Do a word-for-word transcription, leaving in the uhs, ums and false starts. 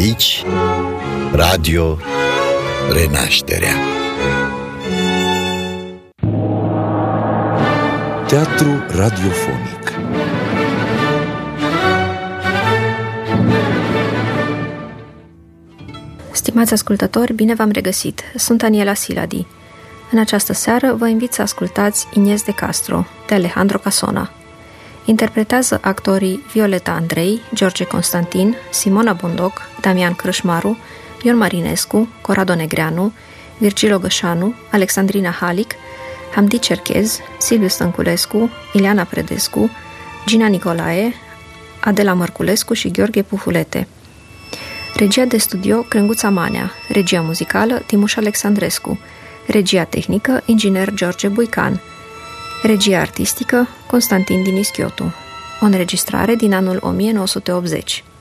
Aici, Radio Renașterea. Teatru radiofonic. Stimați ascultători, bine v-am regăsit! Sunt Aniela Siladi. În această seară vă invit să ascultați Inés de Castro, de Alejandro Casona. Interpretează actorii Violeta Andrei, George Constantin, Simona Bondoc, Damian Crâșmaru, Ion Marinescu, Corrado Negreanu, Virgil Ogășanu, Alexandrina Halic, Hamdi Cerchez, Silviu Stănculescu, Ileana Predescu, Gina Nicolae, Adela Mărculescu și Gheorghe Puhulete. Regia de studio Crenguța Manea, regia muzicală Timuș Alexandrescu, regia tehnică inginer George Buican, regia artistică Constantin Dinischiotu. O înregistrare din anul o mie nouă sute optzeci.